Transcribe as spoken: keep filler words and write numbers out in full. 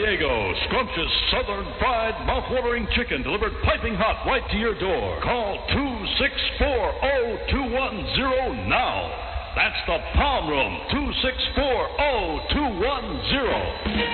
Diego. Scrumptious, southern fried, mouth-watering chicken delivered piping hot right to your door. Call two six four, oh two one zero now. That's the Palm Room, two six four, oh two one zero.